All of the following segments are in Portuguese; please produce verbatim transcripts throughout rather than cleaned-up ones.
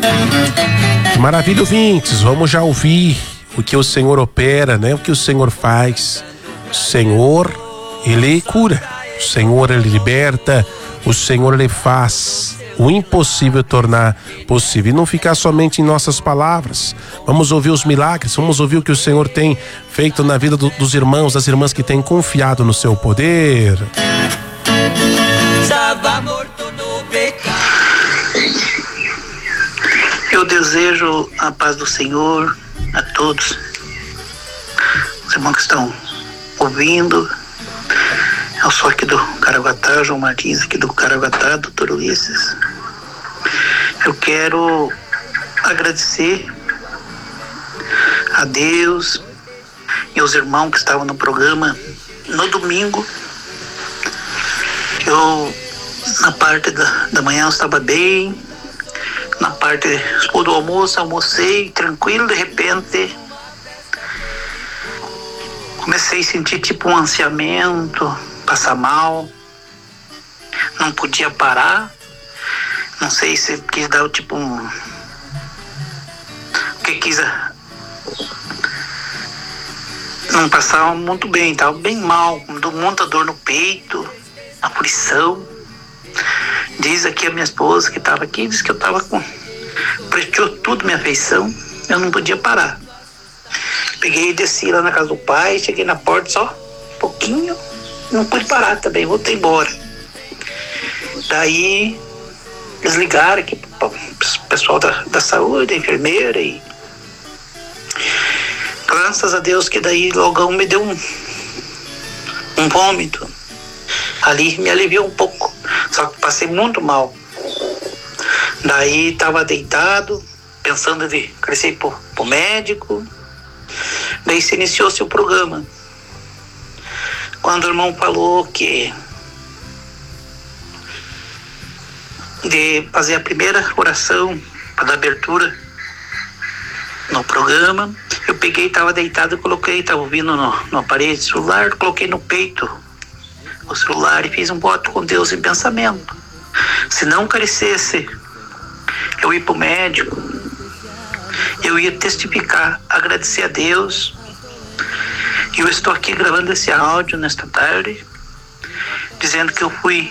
Que maravilha, ouvintes. Vamos já ouvir o que o Senhor opera, né? O que o Senhor faz. O Senhor, Ele cura. O Senhor, Ele liberta. O Senhor, Ele faz o impossível tornar possível. E não ficar somente em nossas palavras. Vamos ouvir os milagres, vamos ouvir o que o Senhor tem feito na vida do, dos irmãos, das irmãs que têm confiado no seu poder. Eu desejo a paz do Senhor a todos. Os irmãos que estão ouvindo. Eu sou aqui do Caraguatá, João Martins, aqui do Caraguatá, doutor Ulisses. Eu quero agradecer a Deus e aos irmãos que estavam no programa no domingo. Eu, na parte da, da manhã, eu estava bem. Na parte do almoço, almocei tranquilo, de repente comecei a sentir tipo um ansiamento, passar mal, não podia parar, não sei se quis dar tipo um, que quis, não passava muito bem, estava bem mal, com muita dor no peito, aflição. Diz aqui a minha esposa que estava aqui, diz que eu estava com, prestou tudo minha afeição, eu não podia parar. Peguei e desci lá na casa do pai, cheguei na porta só um pouquinho, não pude parar também, voltei embora. Daí eles ligaram aqui para o pessoal da, da saúde, a enfermeira, e graças a Deus que daí logo me deu um, um vômito. Ali me aliviou um pouco, só que passei muito mal. Daí estava deitado, pensando em crescer pro, pro médico. Daí se iniciou-se o programa. Quando o irmão falou que de fazer a primeira oração para dar abertura no programa, eu peguei, estava deitado, coloquei, estava ouvindo no, no aparelho celular, coloquei no peito o celular e fiz um voto com Deus em pensamento. Se não carecesse eu ir para o médico, eu ia testificar, agradecer a Deus. E eu estou aqui gravando esse áudio nesta tarde, dizendo que eu fui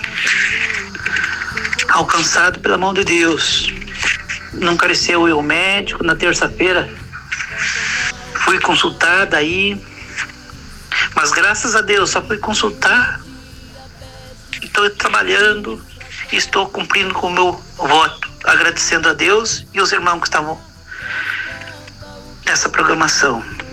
alcançado pela mão de Deus. Não careceu eu médico. Na terça-feira fui consultada aí, mas graças a Deus só fui consultar. Estou trabalhando e estou cumprindo com o meu voto, agradecendo a Deus e os irmãos que estavam nessa programação.